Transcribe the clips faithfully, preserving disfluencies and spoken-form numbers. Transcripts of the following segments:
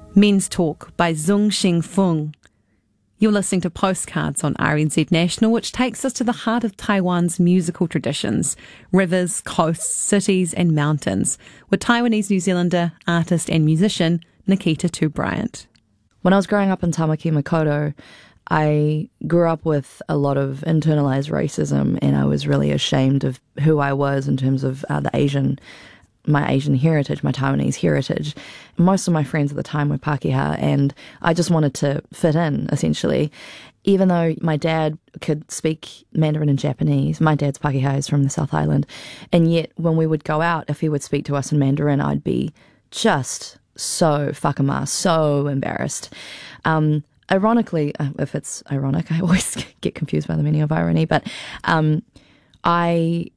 Men's Talk by Zung Xing Fung. You're listening to Postcards on R N Z National, which takes us to the heart of Taiwan's musical traditions, rivers, coasts, cities and mountains, with Taiwanese New Zealander, artist and musician Nikita Tu Bryant. When I was growing up in Tamaki Makaurau, I grew up with a lot of internalized racism, and I was really ashamed of who I was in terms of uh, the Asian my Asian heritage, my Taiwanese heritage. Most of my friends at the time were Pākehā, and I just wanted to fit in, essentially. Even though my dad could speak Mandarin and Japanese, my dad's Pākehā, is from the South Island, and yet when we would go out, if he would speak to us in Mandarin, I'd be just so whakama, so embarrassed. Um, ironically, if it's ironic, I always get confused by the meaning of irony, but um, I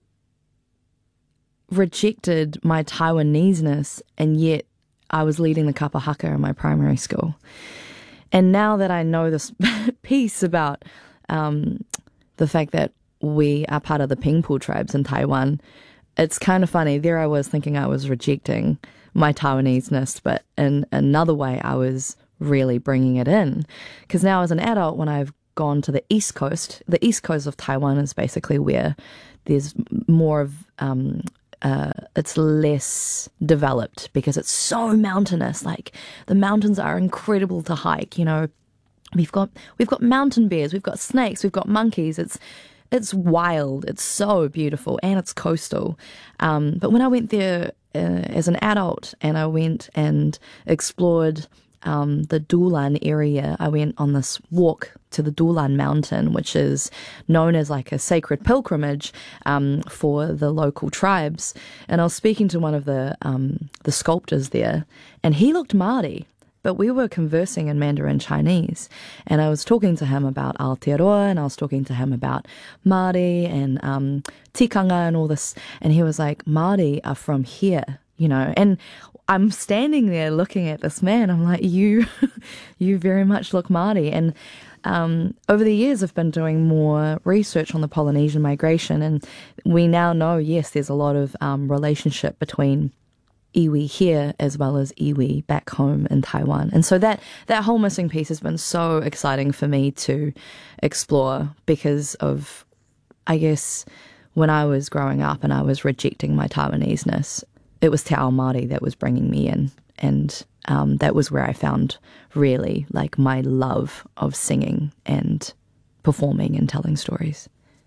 rejected my Taiwanese-ness, and yet I was leading the kapa haka in my primary school. And now that I know this piece about um, the fact that we are part of the Pingpu tribes in Taiwan, it's kind of funny. There I was thinking I was rejecting my Taiwanese-ness, but in another way I was really bringing it in. Because now as an adult, when I've gone to the East Coast, the East Coast of Taiwan is basically where there's more of... Um, Uh, it's less developed because it's so mountainous. Like, the mountains are incredible to hike. You know, we've got we've got mountain bears, we've got snakes, we've got monkeys. It's it's wild. It's so beautiful, and it's coastal. Um, but when I went there uh, as an adult, and I went and explored um, the Dulan area, I went on this walk to the Dulan Mountain, which is known as like a sacred pilgrimage um, for the local tribes. And I was speaking to one of the um, the sculptors there, and he looked Māori, but we were conversing in Mandarin Chinese. And I was talking to him about Aotearoa, and I was talking to him about Māori and um, tikanga and all this. And he was like, Māori are from here, you know. And I'm standing there looking at this man. I'm like, you, you very much look Māori. And Um, over the years, I've been doing more research on the Polynesian migration, and we now know, yes, there's a lot of um, relationship between iwi here as well as iwi back home in Taiwan. And so that, that whole missing piece has been so exciting for me to explore because of, I guess, when I was growing up and I was rejecting my Taiwanese-ness, it was Te Ao Māori that was bringing me in. And um, that was where I found really like my love of singing and performing and telling stories.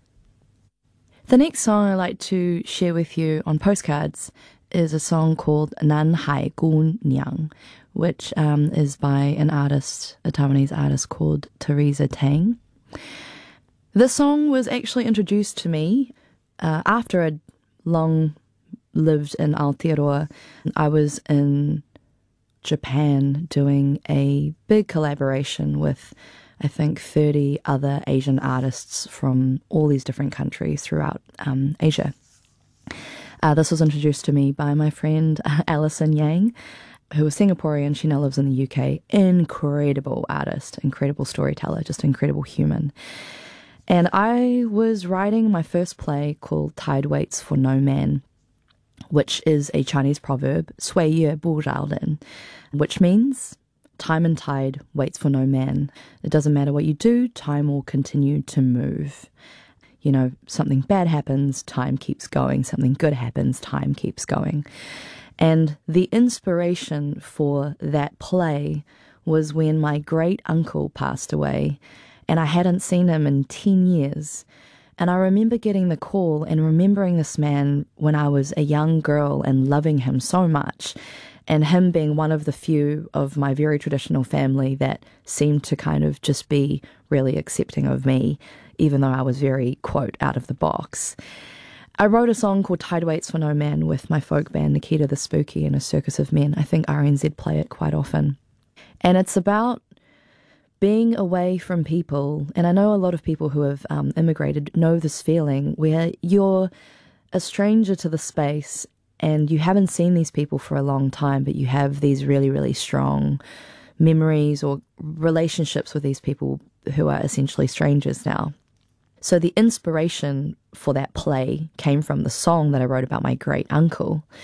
The next song I'd like to share with you on Postcards is a song called Nan Hai Gu Niang, which um, is by an artist, a Taiwanese artist called Teresa Tang. This song was actually introduced to me uh, after I'd long lived in Aotearoa. I was in Japan doing a big collaboration with, I think, thirty other Asian artists from all these different countries throughout um, Asia. Uh, this was introduced to me by my friend uh, Alison Yang, who is Singaporean. She now lives in the U K. Incredible artist, incredible storyteller, just incredible human. And I was writing my first play called Tide Waits for No Man, which is a Chinese proverb, 岁月不饶人, which means time and tide waits for no man. It doesn't matter what you do, time will continue to move. You know, something bad happens, time keeps going. Something good happens, time keeps going. And the inspiration for that play was when my great uncle passed away, and I hadn't seen him in ten years. And I remember getting the call and remembering this man when I was a young girl and loving him so much, and him being one of the few of my very traditional family that seemed to kind of just be really accepting of me, even though I was very, quote, out of the box. I wrote a song called Tide Waits for No Man with my folk band Nikita the Spooky and a Circus of Men. I think R N Z play it quite often. And it's about being away from people, and I know a lot of people who have um, immigrated know this feeling where you're a stranger to the space and you haven't seen these people for a long time, but you have these really, really strong memories or relationships with these people who are essentially strangers now. So the inspiration for that play came from the song that I wrote about my great uncle.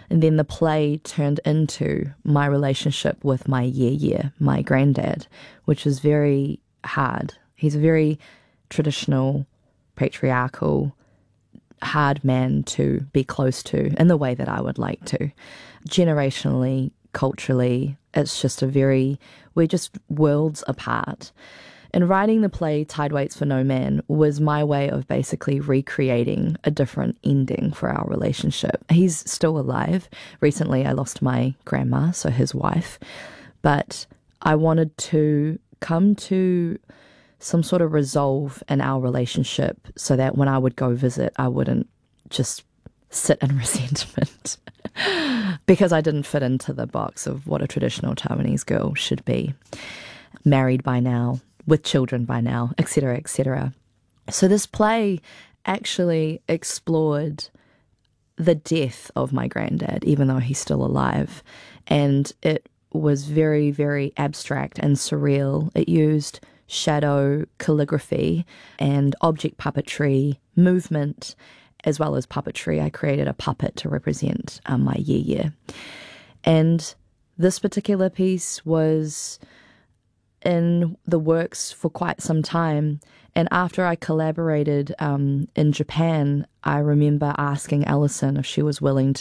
And then the play turned into my relationship with my ye-ye, my granddad, which is very hard. He's a very traditional, patriarchal, hard man to be close to in the way that I would like to. Generationally, culturally, it's just a very, we're just worlds apart. And writing the play Tide Waits for No Man was my way of basically recreating a different ending for our relationship. He's still alive. Recently, I lost my grandma, so his wife. But I wanted to come to some sort of resolve in our relationship so that when I would go visit, I wouldn't just sit in resentment because I didn't fit into the box of what a traditional Taiwanese girl should be. Married by now, with children by now, et cetera, et cetera. So this play actually explored the death of my granddad, even though he's still alive. And it was very, very abstract and surreal. It used shadow, calligraphy, and object puppetry, movement, as well as puppetry. I created a puppet to represent um, my ye-ye. And this particular piece was in the works for quite some time. And after I collaborated um, in Japan, I remember asking Alison if she was willing